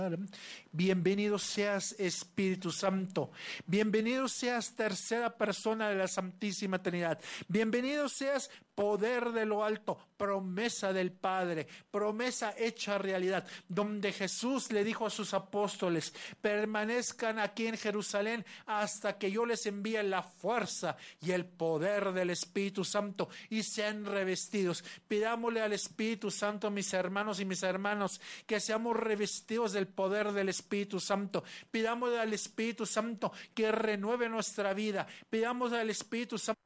Bienvenido seas, Espíritu Santo. Bienvenido seas, tercera persona de la Santísima Trinidad. Bienvenido seas, poder de lo alto, promesa del Padre, promesa hecha realidad, donde Jesús le dijo a sus apóstoles: permanezcan aquí en Jerusalén hasta que yo les envíe la fuerza y el poder del Espíritu Santo y sean revestidos. Pidámosle al Espíritu Santo, mis hermanos y mis hermanas, que seamos revestidos del poder del Espíritu Santo. Pidámosle al Espíritu Santo que renueve nuestra vida. Pidámosle al Espíritu Santo